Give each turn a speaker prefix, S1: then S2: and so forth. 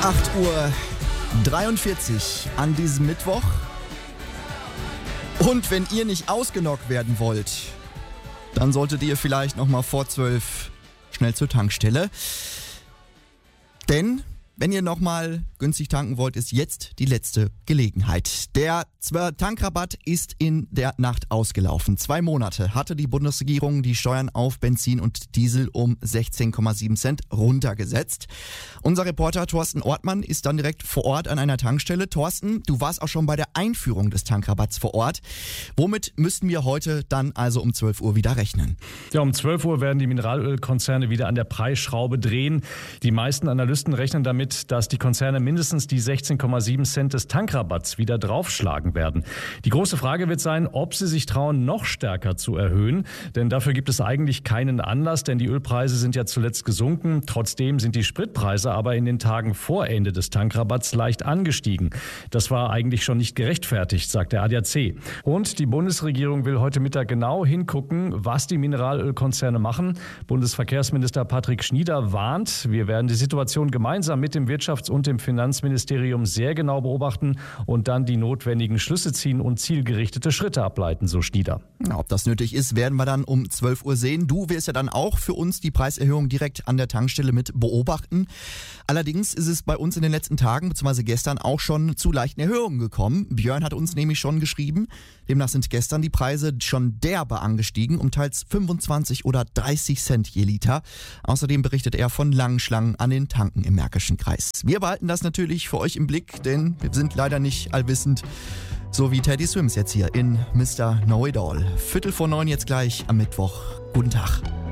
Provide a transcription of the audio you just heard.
S1: 8:43 Uhr an diesem Mittwoch. Und wenn ihr nicht ausgenockt werden wollt, dann solltet ihr vielleicht nochmal vor 12 schnell zur Tankstelle. Denn wenn ihr nochmal günstig tanken wollt, ist jetzt die letzte Gelegenheit. Der Tankrabatt ist in der Nacht ausgelaufen. 2 Monate hatte die Bundesregierung die Steuern auf Benzin und Diesel um 16,7 Cent runtergesetzt. Unser Reporter Thorsten Ortmann ist dann direkt vor Ort an einer Tankstelle. Thorsten, du warst auch schon bei der Einführung des Tankrabatts vor Ort. Womit müssten wir heute dann also um 12 Uhr wieder rechnen?
S2: Ja, um 12 Uhr werden die Mineralölkonzerne wieder an der Preisschraube drehen. Die meisten Analysten rechnen damit, dass die Konzerne mindestens die 16,7 Cent des Tankrabatts wieder draufschlagen werden. Die große Frage wird sein, ob sie sich trauen, noch stärker zu erhöhen. Denn dafür gibt es eigentlich keinen Anlass, denn die Ölpreise sind ja zuletzt gesunken. Trotzdem sind die Spritpreise aber in den Tagen vor Ende des Tankrabatts leicht angestiegen. Das war eigentlich schon nicht gerechtfertigt, sagt der ADAC. Und die Bundesregierung will heute Mittag genau hingucken, was die Mineralölkonzerne machen. Bundesverkehrsminister Patrick Schnieder warnt, wir werden die Situation gemeinsam mit dem Wirtschafts- und dem Finanzministerium sehr genau beobachten und dann die notwendigen Schlüsse ziehen und zielgerichtete Schritte ableiten, so Schnieder.
S1: Ob das nötig ist, werden wir dann um 12 Uhr sehen. Du wirst ja dann auch für uns die Preiserhöhung direkt an der Tankstelle mit beobachten. Allerdings ist es bei uns in den letzten Tagen bzw. gestern auch schon zu leichten Erhöhungen gekommen. Björn hat uns nämlich schon geschrieben. Demnach sind gestern die Preise schon derbe angestiegen, um teils 25 oder 30 Cent je Liter. Außerdem berichtet er von langen Schlangen an den Tanken im Märkischen Kreis. Wir behalten das natürlich für euch im Blick, denn wir sind leider nicht allwissend, so wie Teddy Swims jetzt hier in Mr. Know-It-All. 8:45 jetzt gleich am Mittwoch. Guten Tag.